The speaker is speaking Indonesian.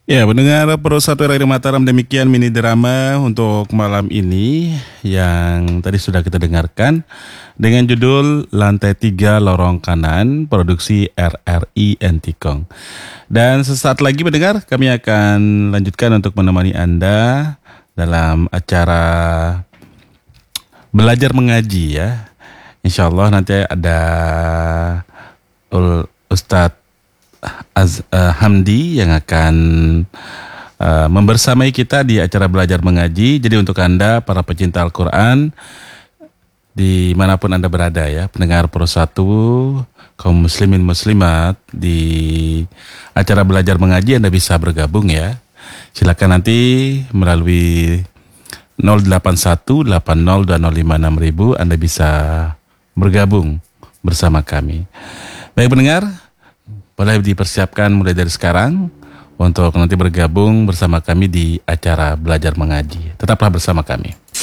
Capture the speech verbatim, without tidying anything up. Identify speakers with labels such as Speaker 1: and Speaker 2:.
Speaker 1: Ya, pendengar Pro satu Radio Mataram, demikian mini drama untuk malam ini yang tadi sudah kita dengarkan dengan judul Lantai Tiga Lorong Kanan, produksi R R I Entikong. Dan sesaat lagi pendengar, kami akan lanjutkan untuk menemani Anda dalam acara belajar mengaji ya. Insya Allah nanti ada Ustadz Az, uh, Hamdi yang akan uh, membersamai kita di acara belajar mengaji. Jadi untuk Anda para pecinta Al-Quran dimanapun Anda berada ya, pendengar Pro satu, kaum muslimin muslimat, di acara belajar mengaji Anda bisa bergabung ya. Silakan nanti melalui nol delapan satu delapan nol dua nol lima enam ribu Anda bisa bergabung bersama kami. Baik pendengar, boleh dipersiapkan mulai dari sekarang untuk nanti bergabung bersama kami di acara belajar mengaji. Tetaplah bersama kami.